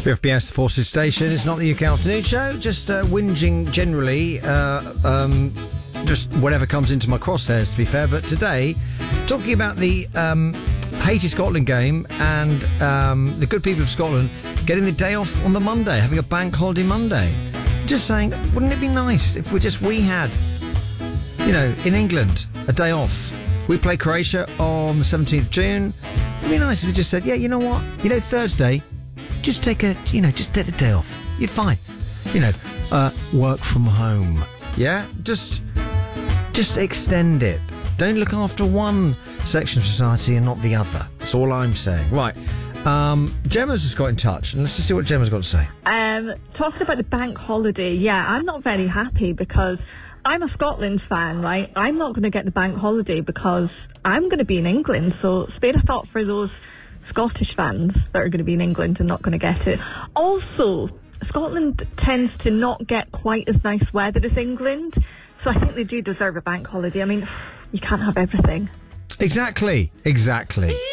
BFBS, the Forces Station. It's not the UK Afternoon Show. Just whinging generally. Just whatever comes into my crosshairs, to be fair. But today, talking about the Haiti-Scotland game and the good people of Scotland getting the day off on the Monday, having a bank holiday Monday. Just saying, wouldn't it be nice if we had, in England, a day off? We play Croatia on the 17th of June. It'd be nice if we just said, yeah, you know what? Thursday, just take the day off. You're fine. Work from home. Yeah? Just extend it. Don't look after one section of society and not the other. That's all I'm saying. Right. Gemma's just got in touch, and let's just see what Gemma's got to say. Talking about the bank holiday, yeah, I'm not very happy because I'm a Scotland fan, right? I'm not going to get the bank holiday because I'm going to be in England, so spare a thought for those Scottish fans that are going to be in England and not going to get it. Also, Scotland tends to not get quite as nice weather as England, so I think they do deserve a bank holiday. I mean, you can't have everything. Exactly.